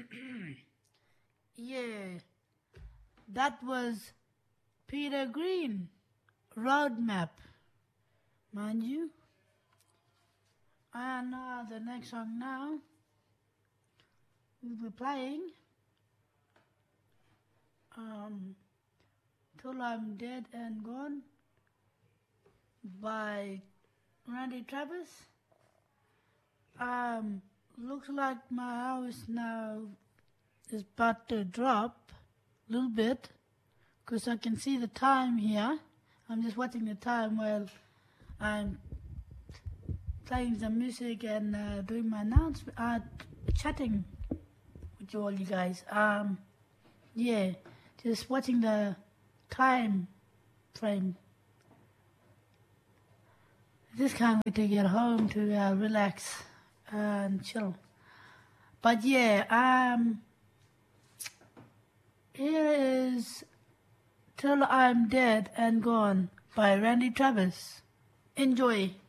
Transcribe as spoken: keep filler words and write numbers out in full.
Yeah, that was Peter Green, Roadmap, mind you. And uh, the next song now we'll be playing um, Till I'm Dead and Gone by Randy Travis. Um, looks like my house now is about to drop a little bit because I can see the time here. I'm just watching the time while I'm playing some music and uh, doing my announcement, uh, chatting with you all you guys. Um, yeah, just watching the time frame. Just can't wait to get home to uh, relax and chill. But yeah, um, here is Till I'm Dead and Gone by Randy Travis. Enjoy.